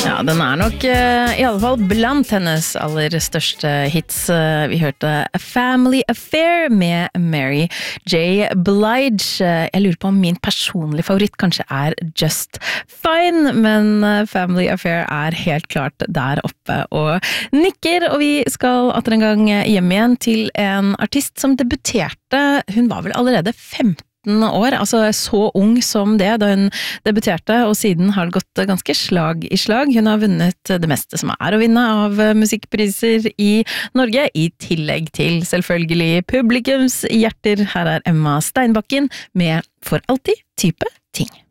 Ja, den nok I alle fall blant hennes aller største hits. Vi hørte A Family Affair med Mary J. Blige. Jeg lurer på om min personlige favoritt kanskje Just Fine, men Family Affair helt klart der oppe og nikker, og vi skal atter en gang hjem igjen til en artist som debuterte. Hun var vel allerede 15 år, altså så ung som det da hun debuterte, og siden har det gått ganske slag I slag. Hun har vunnet det meste som å vinne av musikkpriser I Norge, I tillegg til selvfølgelig publikums hjerter. Her Emma Steinbakken med For alltid type ting.